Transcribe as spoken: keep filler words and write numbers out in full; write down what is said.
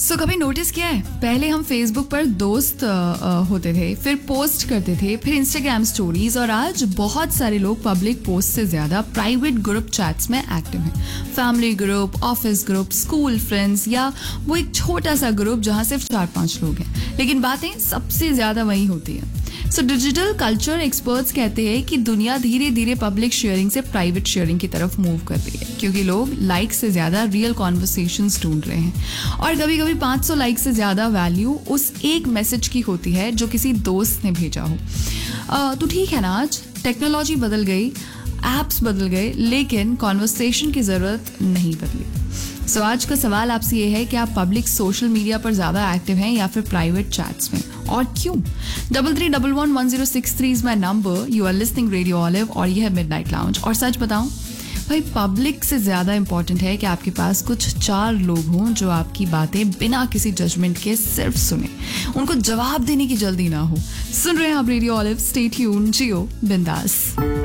सो so, कभी notice किया है, पहले हम फेसबुक पर दोस्त आ, आ, होते थे, फिर पोस्ट करते थे, फिर इंस्टाग्राम स्टोरीज, और आज बहुत सारे लोग पब्लिक पोस्ट से ज्यादा प्राइवेट ग्रुप चैट्स में एक्टिव हैं। Family group, office group, school friends, या वो एक छोटा सा ग्रुप जहां सिर्फ चार पांच लोग हैं, लेकिन बातें सबसे ज्यादा वही होती हैं। सो डिजिटल कल्चर एक्सपर्ट्स कहते हैं कि दुनिया धीरे धीरे पब्लिक शेयरिंग से प्राइवेट शेयरिंग की तरफ मूव कर रही है, क्योंकि लोग लाइक से ज्यादा रियल कॉन्वर्सेशंस ढूंढ रहे हैं। और कभी कभी पाँच सौ लाइक से ज्यादा वैल्यू उस एक मैसेज की होती है जो किसी दोस्त ने भेजा हो। आ, तो ठीक है ना, आज टेक्नोलॉजी बदल गई, एप्स बदल गए, लेकिन कॉन्वर्सेशन की जरूरत नहीं बदली। सो so, आज का सवाल आपसे ये है कि आप पब्लिक सोशल मीडिया पर ज्यादा एक्टिव हैं या फिर प्राइवेट चैट्स में, और क्यों? Double three double one one zero six three is my number. You are listening radio olive और ये है मिडनाइट लाउंज। और सच बताऊं भाई, पब्लिक से ज्यादा इंपॉर्टेंट है कि आपके पास कुछ चार लोग हों जो आपकी बातें बिना किसी जजमेंट के सिर्फ सुने, उनको जवाब देने की जल्दी ना हो। सुन रहे हैं आप रेडियो ऑलिव, स्टे ट्यून्ड, जियो बिंदास।